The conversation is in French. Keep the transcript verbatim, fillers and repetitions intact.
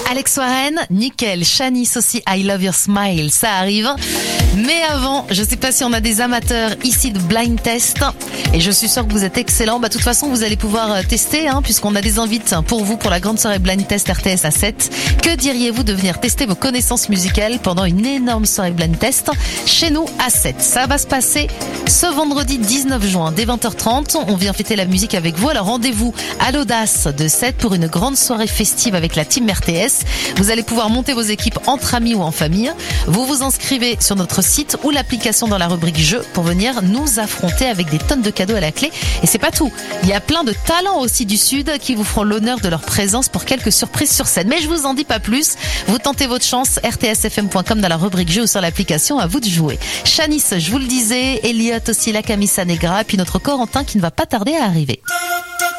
Alex Warren, nickel, Shanice aussi, I Love Your Smile, ça arrive. Mais avant, je sais pas si on a des amateurs ici de blind test, et je suis sûre que vous êtes excellents. Bah, de toute façon, vous allez pouvoir tester, hein, puisqu'on a des invites pour vous pour la grande soirée blind test R T S à sept. Que diriez-vous de venir tester vos connaissances musicales pendant une énorme soirée blind test chez nous à sept? Ça va se passer ce vendredi dix-neuf juin dès vingt heures trente. On vient fêter la musique avec vous. Alors rendez-vous à l'Audace de sept pour une grande soirée festive avec la team R T S. Vous allez pouvoir monter vos équipes entre amis ou en famille. Vous vous inscrivez sur notre site ou l'application dans la rubrique jeux pour venir nous affronter avec des tonnes de cadeaux à la clé. Et c'est pas tout. Il y a plein de talents aussi du Sud qui vous feront l'honneur de leur présence pour quelques surprises sur scène. Mais je vous en dis pas plus. Vous tentez votre chance, r t s f m point com dans la rubrique jeux ou sur l'application, à vous de jouer. Shanice, je vous le disais, Elliot aussi, la Camisa Negra, puis notre Corentin qui ne va pas tarder à arriver.